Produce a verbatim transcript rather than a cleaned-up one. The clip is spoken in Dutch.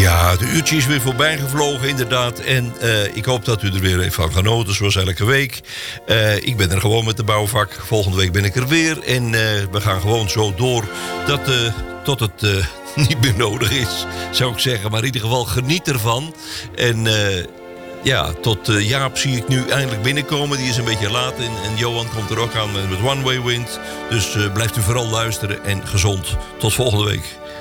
Ja, het uurtje is weer voorbij gevlogen inderdaad. En uh, ik hoop dat u er weer heeft van genoten, zoals elke week. Uh, ik ben er gewoon met de bouwvak. Volgende week ben ik er weer. En uh, we gaan gewoon zo door dat, uh, tot het uh, niet meer nodig is, zou ik zeggen. Maar in ieder geval geniet ervan. En uh, ja, tot uh, Jaap zie ik nu eindelijk binnenkomen. Die is een beetje laat. En, en Johan komt er ook aan met One Way Wind. Dus uh, blijft u vooral luisteren en gezond. Tot volgende week.